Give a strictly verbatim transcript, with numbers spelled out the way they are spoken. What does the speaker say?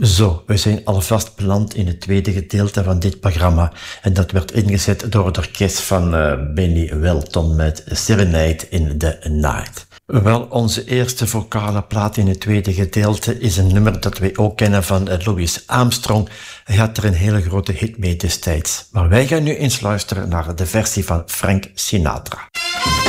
Zo, we zijn alvast beland in het tweede gedeelte van dit programma en dat werd ingezet door het orkest van uh, Benny Welton met Serenade in the Night. Wel, onze eerste vocale plaat in het tweede gedeelte is een nummer dat wij ook kennen van uh, Louis Armstrong. Hij had er een hele grote hit mee destijds. Maar wij gaan nu eens luisteren naar de versie van Frank Sinatra.